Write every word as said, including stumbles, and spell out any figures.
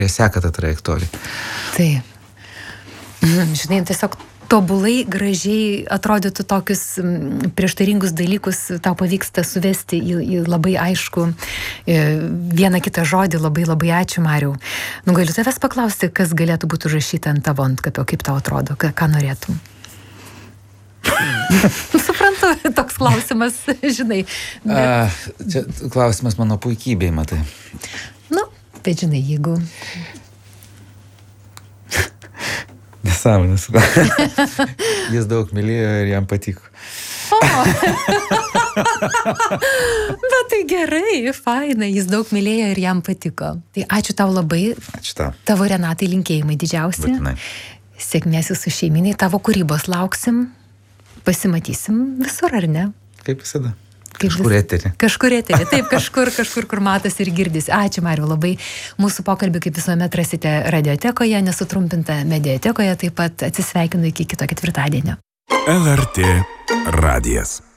seka tą trajektoriją. Taip. Žinai, tiesiog tobulai, gražiai atrodytų tokius prieštaringus dalykus, tau pavyksta suvesti į, į labai aišku vieną kitą žodį. Labai labai ačiū, Mariau. Nu, galiu tavęs paklausti, kas galėtų būti užrašyta ant tavo antkapio, kaip tau atrodo, ką, ką norėtum? Suprantu, toks klausimas, žinai. Bet... A, čia klausimas mano puikybei, matai. Nu, bet žinai, jeigu... Nesąmonės. Jis daug mylėjo ir jam patiko. O, bet tai gerai, faina, jis daug mylėjo ir jam patiko. Tai ačiū tau labai. Ačiū tau. Tavo Renatai linkėjimai didžiausi. Būtinai. Sėkmės jūsų šeiminai, tavo kūrybos lauksim. Pasimatysim visur, ar ne? Kaip visada. Kaip kažkur vis... eterį. Kažkur eterį, taip, kažkur, kažkur, kur matas ir girdis. Ačiū, Mariau, labai. Mūsų pokalbį, kaip visuomet, rasite radiotekoje, nesutrumpinta mediatekoje, taip pat atsisveikinu iki kito ketvirtadienio. L R T radijas.